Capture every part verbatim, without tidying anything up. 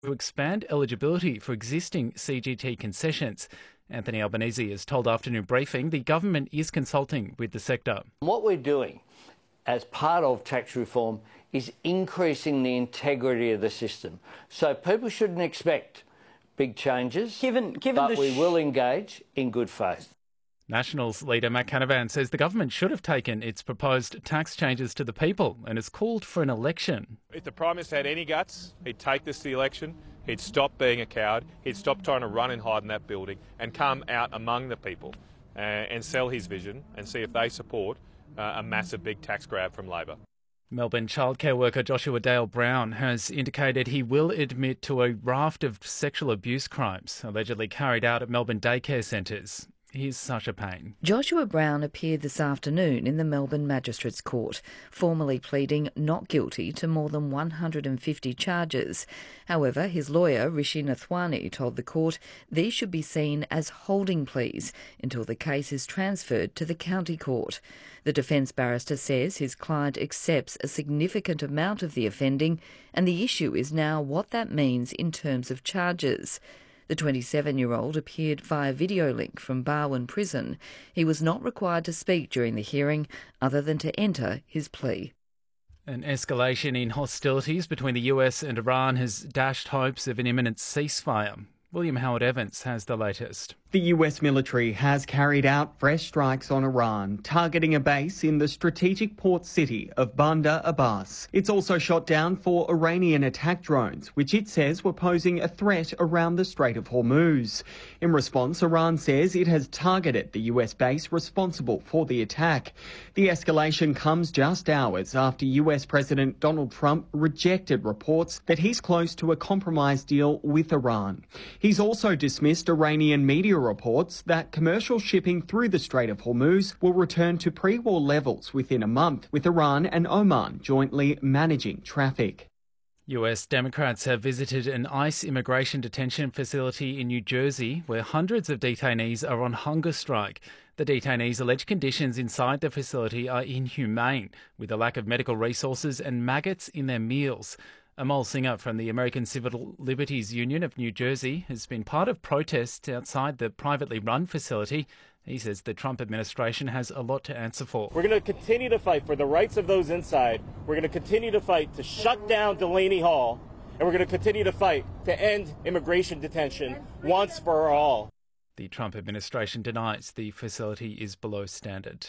to expand eligibility for existing C G T concessions. Anthony Albanese has told Afternoon Briefing the government is consulting with the sector. What we're doing as part of tax reform is increasing the integrity of the system. So people shouldn't expect big changes, given, given but we will engage in good faith. Nationals leader Matt Canavan says the government should have taken its proposed tax changes to the people and has called for an election. If the Prime Minister had any guts, he'd take this to the election, he'd stop being a coward, he'd stop trying to run and hide in that building and come out among the people uh, and sell his vision and see if they support uh, a massive big tax grab from Labor. Melbourne childcare worker Joshua Dale Brown has indicated he will admit to a raft of sexual abuse crimes allegedly carried out at Melbourne daycare centres. He's such a pain. Joshua Brown appeared this afternoon in the Melbourne Magistrates Court, formally pleading not guilty to more than one hundred fifty charges. However, his lawyer, Rishi Nathwani, told the court these should be seen as holding pleas until the case is transferred to the county court. The defence barrister says his client accepts a significant amount of the offending, and the issue is now what that means in terms of charges. The twenty-seven-year-old appeared via video link from Barwon Prison. He was not required to speak during the hearing other than to enter his plea. An escalation in hostilities between the U S and Iran has dashed hopes of an imminent ceasefire. William Howard Evans has the latest. The U S military has carried out fresh strikes on Iran, targeting a base in the strategic port city of Bandar Abbas. It's also shot down four Iranian attack drones, which it says were posing a threat around the Strait of Hormuz. In response, Iran says it has targeted the U S base responsible for the attack. The escalation comes just hours after U S President Donald Trump rejected reports that he's close to a compromise deal with Iran. He's also dismissed Iranian media reports that commercial shipping through the Strait of Hormuz will return to pre-war levels within a month, with Iran and Oman jointly managing traffic. U S Democrats have visited an ICE immigration detention facility in New Jersey where hundreds of detainees are on hunger strike. The detainees' alleged conditions inside the facility are inhumane, with a lack of medical resources and maggots in their meals. Amol Singer from the American Civil Liberties Union of New Jersey has been part of protests outside the privately run facility. He says the Trump administration has a lot to answer for. We're going to continue to fight for the rights of those inside. We're going to continue to fight to shut down Delaney Hall. And we're going to continue to fight to end immigration detention once for all. The Trump administration denies the facility is below standard.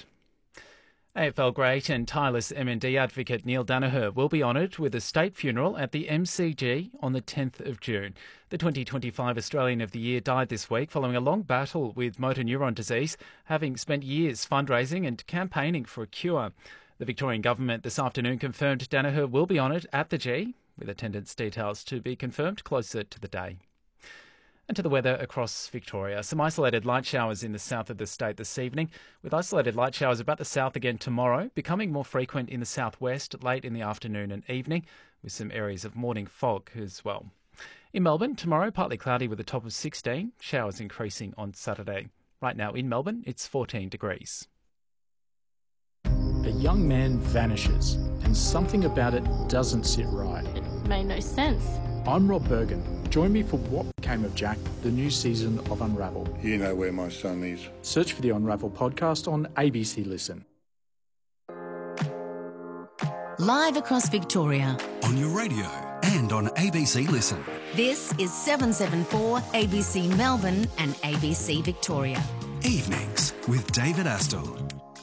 A F L great and tireless M N D advocate Neil Daniher will be honoured with a state funeral at the M C G on the tenth of June. The twenty twenty-five Australian of the Year died this week following a long battle with motor neuron disease, having spent years fundraising and campaigning for a cure. The Victorian Government this afternoon confirmed Daniher will be honoured at the G, with attendance details to be confirmed closer to the day. And to the weather across Victoria. Some isolated light showers in the south of the state this evening, with isolated light showers about the south again tomorrow, becoming more frequent in the southwest late in the afternoon and evening, with some areas of morning fog as well. In Melbourne, tomorrow partly cloudy with a top of sixteen, showers increasing on Saturday. Right now in Melbourne, it's fourteen degrees. A young man vanishes, and something about it doesn't sit right. It made no sense. I'm Rob Bergen. Join me for What Became of Jack, the new season of Unravel. You know where my son is. Search for the Unravel podcast on A B C Listen. Live across Victoria. On your radio and on A B C Listen. This is seven seven four A B C Melbourne and A B C Victoria. Evenings with David Astle.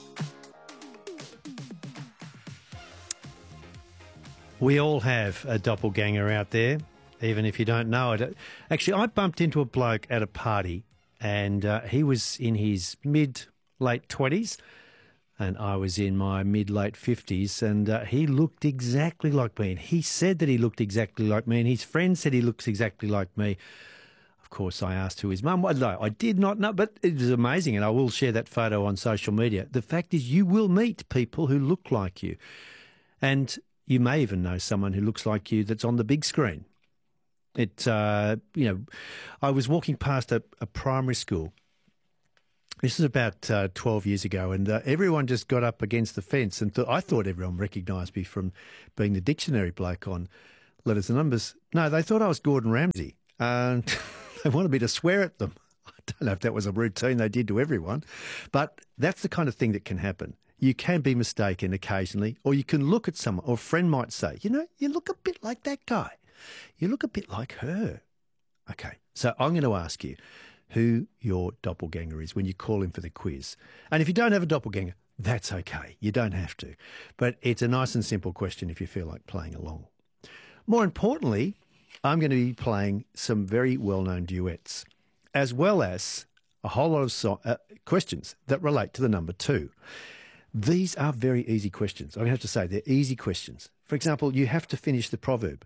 We all have a doppelganger out there, even if you don't know it. Actually, I bumped into a bloke at a party, and uh, he was in his mid-late twenties, and I was in my mid-late fifties, and uh, he looked exactly like me. And he said that he looked exactly like me, and his friend said he looks exactly like me. Of course, I asked who his mum was. No, I did not know, but it was amazing, and I will share that photo on social media. The fact is, you will meet people who look like you, and you may even know someone who looks like you that's on the big screen. It, uh, you know, I was walking past a, a primary school. This is about uh, twelve years ago, and uh, everyone just got up against the fence, and th- I thought everyone recognised me from being the dictionary bloke on letters and numbers. No, they thought I was Gordon Ramsay. And they wanted me to swear at them. I don't know if that was a routine they did to everyone, but that's the kind of thing that can happen. You can be mistaken occasionally, or you can look at someone, or a friend might say, you know, you look a bit like that guy. You look a bit like her. Okay, so I'm going to ask you who your doppelganger is when you call in for the quiz. And if you don't have a doppelganger, that's okay. You don't have to. But it's a nice and simple question if you feel like playing along. More importantly, I'm going to be playing some very well-known duets, as well as a whole lot of so- uh, questions that relate to the number two. These are very easy questions. I'm going to have to say they're easy questions. For example, you have to finish the proverb.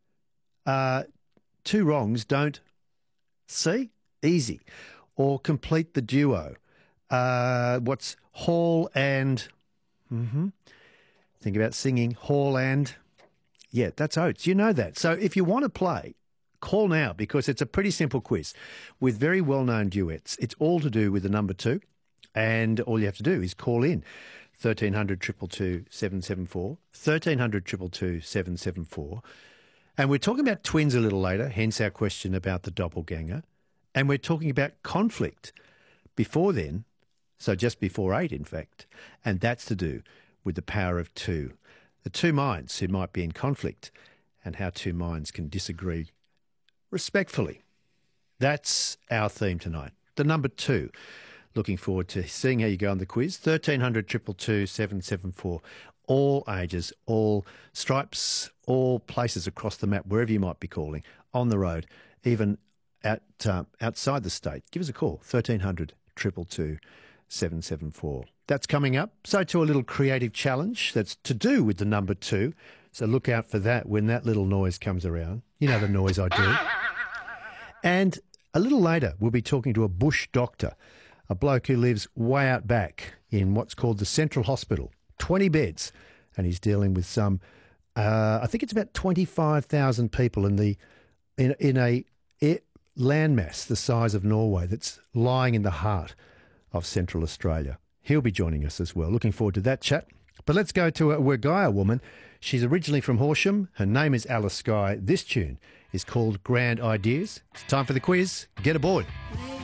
Uh, two wrongs don't see? Easy. Or complete the duo. Uh, what's hall and... Mm-hmm. Think about singing hall and... Yeah, that's oats. You know that. So if you want to play, call now, because it's a pretty simple quiz with very well-known duets. It's all to do with the number two, and all you have to do is call in thirteen hundred, two two two, seven seven four, thirteen hundred, two two two, seven seven four. And we're talking about twins a little later, hence our question about the doppelganger. And we're talking about conflict before then, so just before eight, in fact, and that's to do with the power of two. The two minds who might be in conflict and how two minds can disagree respectfully. That's our theme tonight. The number two. Looking forward to seeing how you go on the quiz. thirteen hundred, two two two, seven seven four. All ages, all stripes, all places across the map, wherever you might be calling, on the road, even at, uh, outside the state. Give us a call, thirteen hundred, two two two, seven seven four. That's coming up. So to a little creative challenge that's to do with the number two. So look out for that when that little noise comes around. You know the noise I do. And a little later, we'll be talking to a bush doctor, a bloke who lives way out back in what's called the Central Hospital, twenty beds, and he's dealing with some, uh, I think it's about twenty-five thousand people in the in, in a landmass the size of Norway that's lying in the heart of Central Australia. He'll be joining us as well. Looking forward to that chat. But let's go to a Wergaya woman. She's originally from Horsham. Her name is Alice Skye. This tune is called Grand Ideas. It's time for the quiz. Get aboard.